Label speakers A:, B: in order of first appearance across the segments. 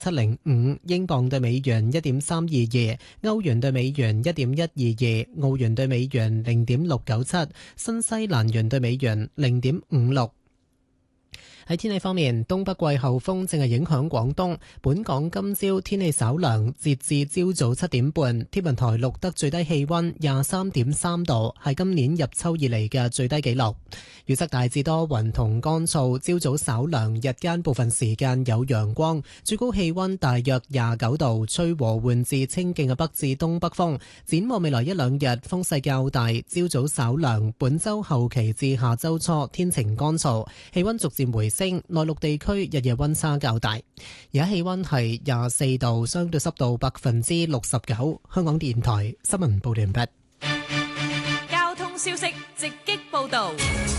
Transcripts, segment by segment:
A: 1.705，英鎊對美元1.322，歐元對美元1.122，澳元對美元0.697，新西蘭元對美元0.56。喺天氣方面，東北季候風正係影響廣東。本港今朝天氣稍涼，截至朝早7點半，天文台錄得最低氣溫23.3度，係今年入秋以嚟嘅最低紀錄。預測大致多雲同乾燥，朝早稍涼，日間部分時間有陽光，最高氣溫大約29度，吹和緩至清勁嘅北至東北風。展望未來一兩日風勢較大，朝早稍涼，本週後期至下週初天晴乾燥，氣溫逐漸回升，內陸地區日夜溫差較大。而家氣溫係24度，相對濕度69%。香港電台新聞報道完畢。
B: 交通消息直擊報道。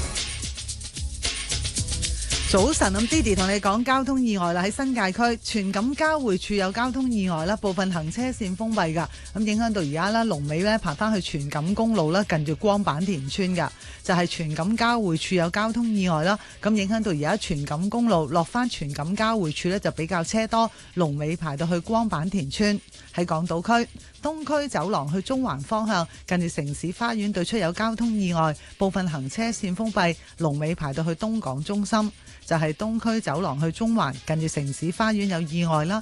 C: 早晨，咁 Didi 同你講交通意外啦，喺新界區荃錦交匯處有交通意外啦，部分行車線封閉噶，咁影響到而家啦，龍尾咧爬翻去荃錦公路啦，近住光板田村噶，就係荃錦交匯處有交通意外啦，咁影響到而家荃錦公路落翻荃錦交匯處咧就比較車多，龍尾排到去光板田村。喺港島區東區走廊去中環方向，近住城市花園對出有交通意外，部分行車線封閉，龍尾排到去東港中心。就係東區走廊去中環，近住城市花園有意外啦，